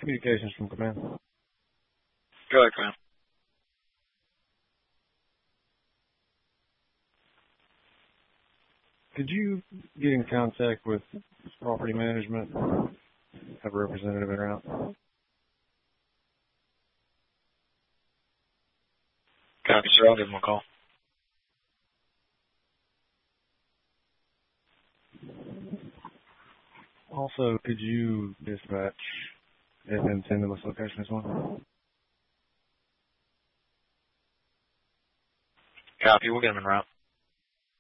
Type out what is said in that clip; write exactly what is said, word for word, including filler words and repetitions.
Communications from command. Go ahead, Command. Could you get in contact with property management? Have a representative in route? Copy, sir. I'll give him a call. Also, could you dispatch F N ten to this location as well? Copy. We'll get him in route.